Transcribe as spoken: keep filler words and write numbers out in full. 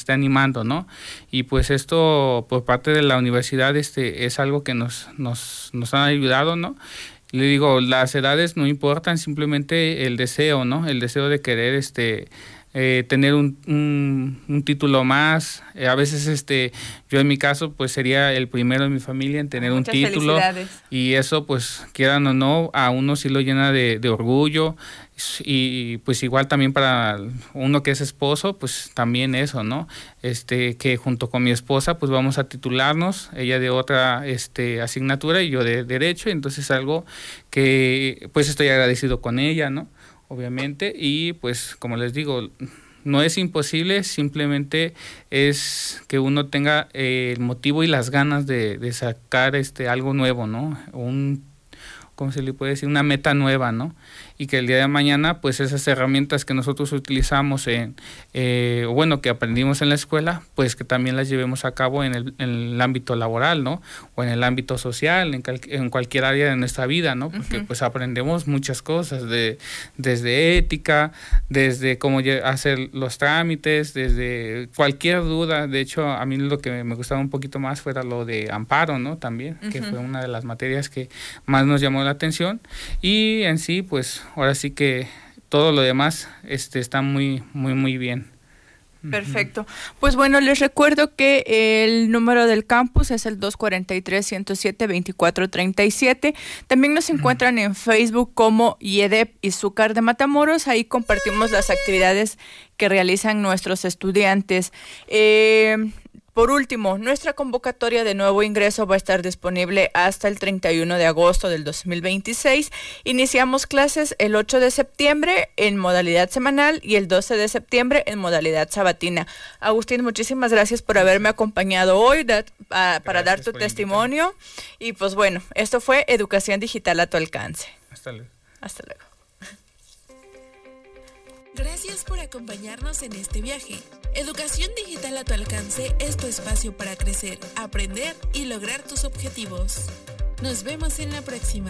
esté animando, ¿no? Y pues esto por parte de la universidad este es algo que nos, nos, nos han ayudado, ¿no? Le digo, las edades no importan, simplemente el deseo, ¿no? El deseo de querer este eh, tener un, un, un título más. Eh, a veces este yo en mi caso pues sería el primero en mi familia en tener Muchas un título. Felicidades. Y eso pues quieran o no, a uno sí lo llena de, de orgullo. Y pues igual también para uno que es esposo, pues también eso, ¿no? Este, que junto con mi esposa pues vamos a titularnos, ella de otra este asignatura y yo de derecho, entonces algo que pues estoy agradecido con ella, ¿no? Obviamente, y pues como les digo, no es imposible, simplemente es que uno tenga eh, el motivo y las ganas de, de sacar este algo nuevo, ¿no? Un, ¿cómo se le puede decir? Una meta nueva, ¿no? Y que el día de mañana, pues esas herramientas que nosotros utilizamos en, eh, bueno, que aprendimos en la escuela, pues que también las llevemos a cabo en el, en el ámbito laboral, ¿no? O en el ámbito social, en, cal, en cualquier área de nuestra vida, ¿no? Porque uh-huh. pues aprendemos muchas cosas, de, desde ética, desde cómo hacer los trámites, desde cualquier duda. De hecho, a mí lo que me gustaba un poquito más fuera lo de amparo, ¿no? También, uh-huh. que fue una de las materias que más nos llamó la atención. Y en sí, pues ahora sí que todo lo demás este, está muy, muy, muy bien. Perfecto. Pues bueno, les recuerdo que el número del campus es el dos cuatro tres, ciento siete, veinticuatro treinta y siete. También nos encuentran en Facebook como I E D E P Izúcar de Matamoros. Ahí compartimos las actividades que realizan nuestros estudiantes. Eh, Por último, nuestra convocatoria de nuevo ingreso va a estar disponible hasta el treinta y uno de agosto del dos mil veintiséis. Iniciamos clases el ocho de septiembre en modalidad semanal y el doce de septiembre en modalidad sabatina. Agustín, muchísimas gracias por haberme acompañado hoy da, a, para dar tu testimonio. Invitarme. Y pues bueno, esto fue Educación Digital a tu alcance. Hasta luego. Hasta luego. Gracias por acompañarnos en este viaje. Educación Digital a tu alcance es tu espacio para crecer, aprender y lograr tus objetivos. Nos vemos en la próxima.